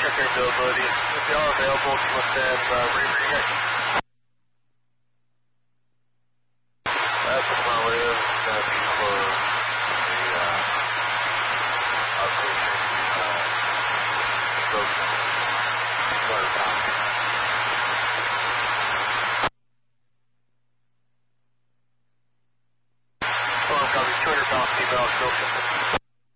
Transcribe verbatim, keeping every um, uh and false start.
secondary availability. If they are available, can you let them uh, re-read it? That's what my way is. It's going to be for the uh, outpatient uh, stroke center. two hundred pounds. Oh, copy. two hundred pound female stroke center.